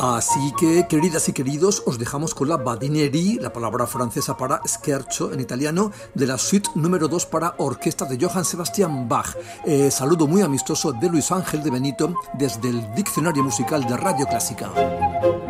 Así que, queridas y queridos, os dejamos con la badinerie, la palabra francesa para scherzo en italiano, de la suite número 2 para orquesta de Johann Sebastian Bach. Saludo muy amistoso de Luis Ángel de Benito desde el Diccionario Musical de Radio Clásica.